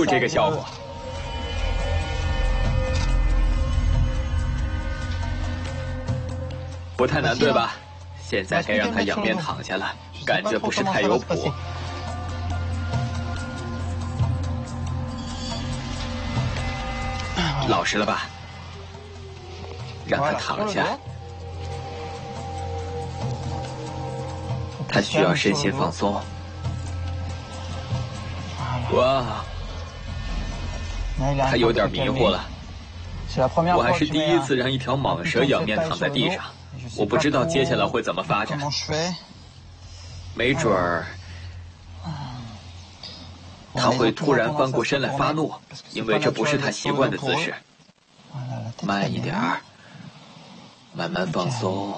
就是这个效果。不太难对吧？现在该让他仰面躺下了，感觉不是太有谱。老实了吧？让他躺下。他需要身心放松。哇，他有点迷糊了。我还是第一次让一条蟒蛇仰面躺在地上，我不知道接下来会怎么发展。没准儿他会突然翻过身来发怒，因为这不是他习惯的姿势。慢一点儿，慢慢放松。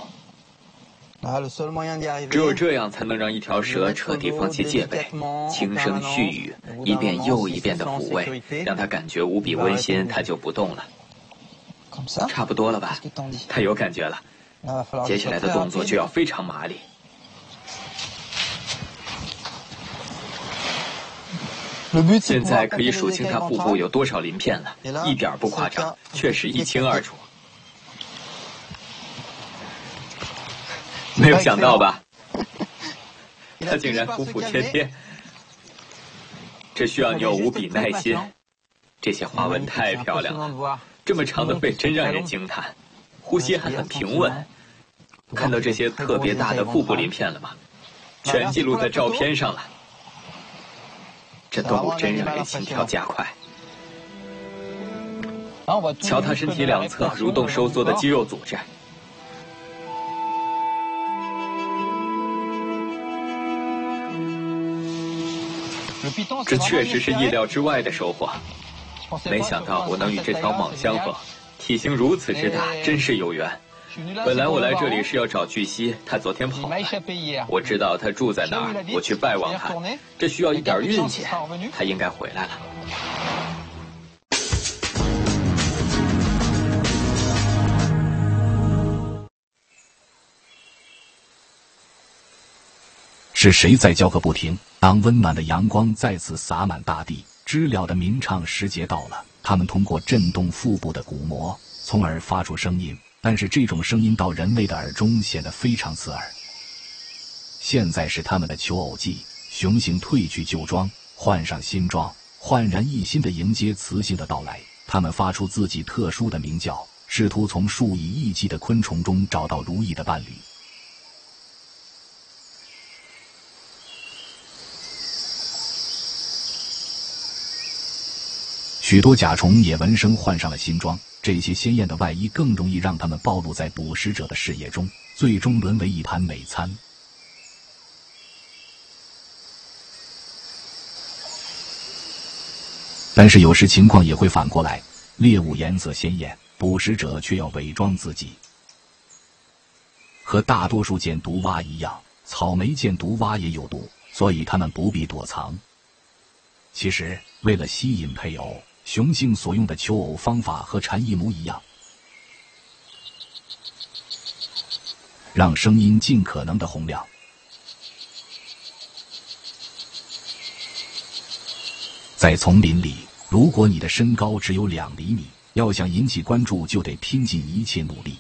只有这样才能让一条蛇彻底放弃戒备，轻声细语，一遍又一遍的抚慰，让他感觉无比温馨，他就不动了。差不多了吧？他有感觉了。接下来的动作就要非常麻利。现在可以数清他腹部有多少鳞片了，一点不夸张，确实一清二楚。没有想到吧？他竟然服服帖帖。这需要你有无比耐心。这些花纹太漂亮了，这么长的背真让人惊叹，呼吸还很平稳。看到这些特别大的腹部鳞片了吗？全记录在照片上了。这动物真让人心跳加快。瞧它身体两侧蠕动收缩的肌肉组织。这确实是意料之外的收获。没想到我能与这条蟒相逢，体型如此之大，真是有缘。本来我来这里是要找巨蜥，他昨天跑了。我知道他住在哪儿，我去拜望他。这需要一点运气，他应该回来了。 是谁在叫个不停？当温暖的阳光再次洒满大地，知了的鸣唱时节到了。它们通过震动腹部的鼓膜，从而发出声音。但是这种声音到人类的耳中显得非常刺耳。现在是他们的求偶季，雄性褪去旧装，换上新装，焕然一新地迎接雌性的到来。它们发出自己特殊的鸣叫，试图从数以亿计的昆虫中找到如意的伴侣。许多甲虫也闻声换上了新装，这些鲜艳的外衣更容易让它们暴露在捕食者的视野中，最终沦为一盘美餐。但是有时情况也会反过来，猎物颜色鲜艳，捕食者却要伪装自己。和大多数箭毒蛙一样，草莓箭毒蛙也有毒，所以它们不必躲藏。其实，为了吸引配偶，雄性所用的求偶方法和蝉一模一样，让声音尽可能的洪亮。在丛林里，如果你的身高只有2厘米，要想引起关注，就得拼尽一切努力。